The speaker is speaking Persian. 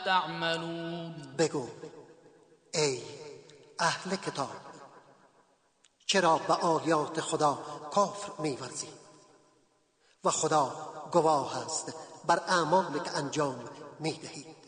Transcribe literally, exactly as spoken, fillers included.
تعملون. بگو ای اهل کتاب، چرا به آیات خدا کفر می‌ورزید و خدا گواه است بر اعمالی که انجام می‌دهید.